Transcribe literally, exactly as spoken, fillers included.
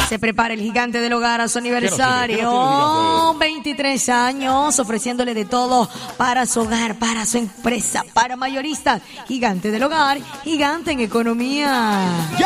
Se prepara el gigante del hogar a su aniversario. veintitrés años, ofreciéndole de todo para su hogar, para su empresa, para mayoristas. Gigante del hogar, gigante en economía.